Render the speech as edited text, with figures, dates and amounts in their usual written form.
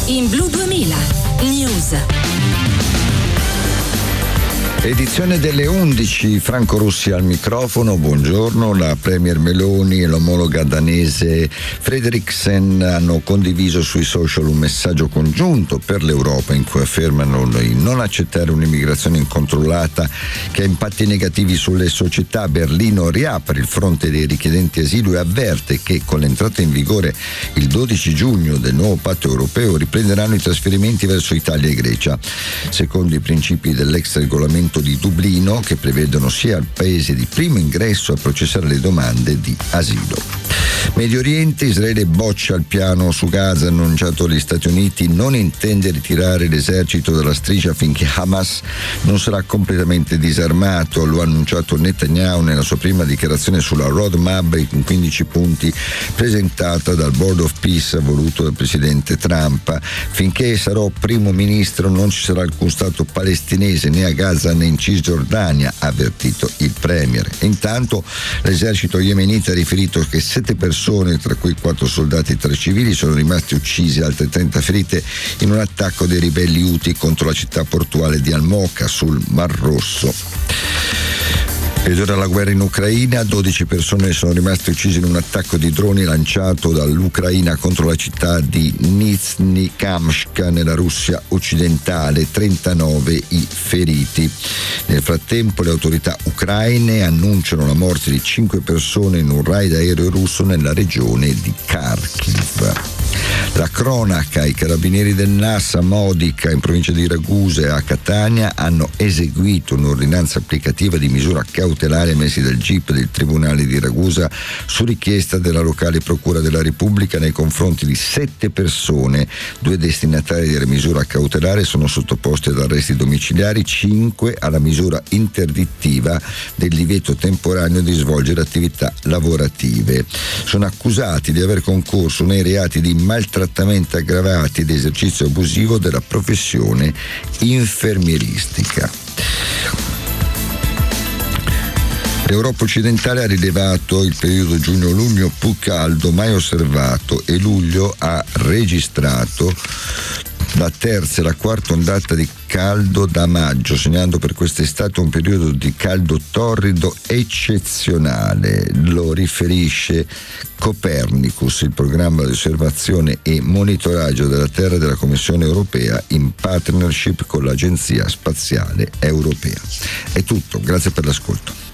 in Blu 2000 News. Edizione delle 11, Franco Russi al microfono, buongiorno. La Premier Meloni e l'omologa danese Frederiksen hanno condiviso sui social un messaggio congiunto per l'Europa in cui affermano di non accettare un'immigrazione incontrollata che ha impatti negativi sulle società. Berlino riapre il fronte dei richiedenti asilo e avverte che con l'entrata in vigore il 12 giugno del nuovo patto europeo riprenderanno i trasferimenti verso Italia e Grecia, secondo i principi dell'ex regolamento di Dublino, che prevedono sia il paese di primo ingresso a processare le domande di asilo. Medio Oriente, Israele boccia il piano su Gaza annunciato dagli Stati Uniti, non intende ritirare l'esercito dalla striscia finché Hamas non sarà completamente disarmato. Lo ha annunciato Netanyahu nella sua prima dichiarazione sulla roadmap in 15 punti presentata dal Board of Peace voluto dal presidente Trump. Finché sarò primo ministro non ci sarà alcun stato palestinese né a Gaza né in Cisgiordania, ha avvertito il premier. Intanto l'esercito yemenita ha riferito che 7 persone, tra cui 4 soldati e 3 civili, sono rimasti uccisi e altre 30 ferite in un attacco dei ribelli Houthi contro la città portuale di Al-Moka sul Mar Rosso. Ed ora la guerra in Ucraina, 12 persone sono rimaste uccise in un attacco di droni lanciato dall'Ucraina contro la città di Nizhny-Kamsk nella Russia occidentale, 39 i feriti. Nel frattempo le autorità ucraine annunciano la morte di 5 persone in un raid aereo russo nella regione di Kharkiv. La cronaca, i carabinieri del NAS a Modica in provincia di Ragusa e a Catania hanno eseguito un'ordinanza applicativa di misura cautelare emessi dal GIP del Tribunale di Ragusa su richiesta della locale Procura della Repubblica nei confronti di 7 persone. 2 destinatari della misura cautelare sono sottoposti ad arresti domiciliari, 5 alla misura interdittiva del divieto temporaneo di svolgere attività lavorative. Sono accusati di aver concorso nei reati di maltrattamenti aggravati ed esercizio abusivo della professione infermieristica. L'Europa occidentale ha rilevato il periodo giugno-luglio più caldo mai osservato e luglio ha registrato la terza e la quarta ondata di caldo da maggio, segnando per quest'estate un periodo di caldo torrido eccezionale. Lo riferisce Copernicus, il programma di osservazione e monitoraggio della Terra della Commissione europea in partnership con l'Agenzia Spaziale Europea. È tutto, grazie per l'ascolto.